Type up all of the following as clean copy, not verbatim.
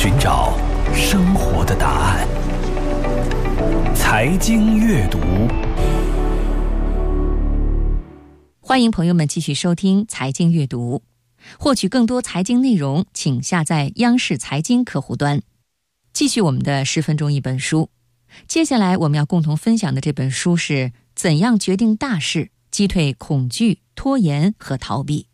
寻找生活的答案。财经阅读， 欢迎朋友们继续收听财经阅读。获取更多财经内容，请下载央视财经客户端。继续我们的10分钟一本书。接下来我们要共同分享的这本书是《怎样决定大事：击退恐惧、拖延和逃避》。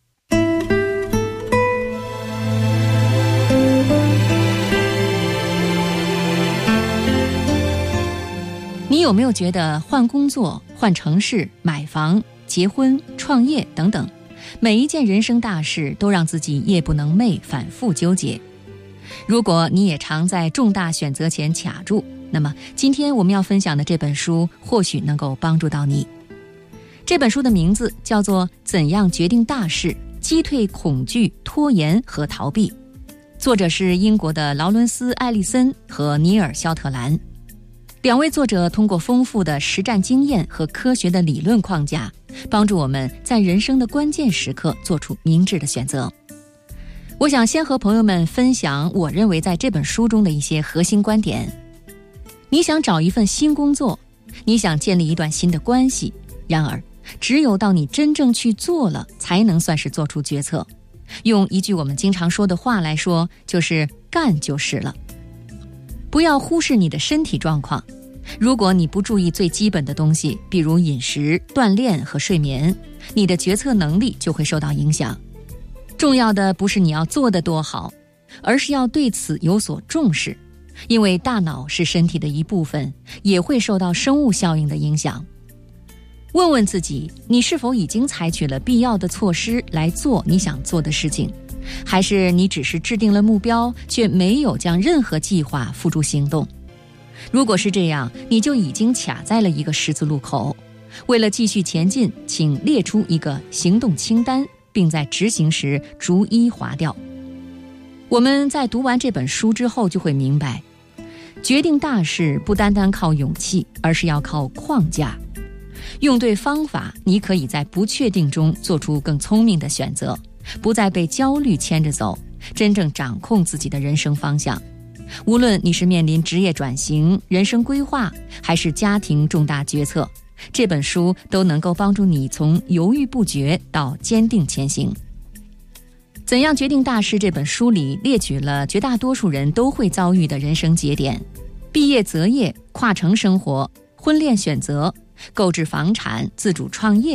你有没有觉得换工作、换城市、买房、结婚、创业等等，每一件人生大事都让自己夜不能寐，反复纠结？如果你也常在重大选择前卡住，那么今天我们要分享的这本书或许能够帮助到你。这本书的名字叫做《怎样决定大事：击退恐惧、拖延和逃避》，作者是英国的劳伦斯·艾利森和尼尔·肖特兰。两位作者通过丰富的实战经验和科学的理论框架，帮助我们在人生的关键时刻做出明智的选择。我想先和朋友们分享我认为在这本书中的一些核心观点。你想找一份新工作，你想建立一段新的关系，然而只有到你真正去做了，才能算是做出决策。用一句我们经常说的话来说，就是干就是了。不要忽视你的身体状况，如果你不注意最基本的东西，比如饮食、锻炼和睡眠，你的决策能力就会受到影响。重要的不是你要做得多好，而是要对此有所重视，因为大脑是身体的一部分，也会受到生物效应的影响。问问自己，你是否已经采取了必要的措施来做你想做的事情，还是你只是制定了目标，却没有将任何计划付诸行动？如果是这样，你就已经卡在了一个十字路口。为了继续前进，请列出一个行动清单，并在执行时逐一划掉。我们在读完这本书之后就会明白，决定大事不单单靠勇气，而是要靠框架。用对方法，你可以在不确定中做出更聪明的选择，不再被焦虑牵着走，真正掌控自己的人生方向。无论你是面临职业转型、人生规划，还是家庭重大决策，这本书都能够帮助你从犹豫不决到坚定前行。怎样决定大事这本书里列举了绝大多数人都会遭遇的人生节点：毕业择业、跨城生活、婚恋选择、购置房产、自主创业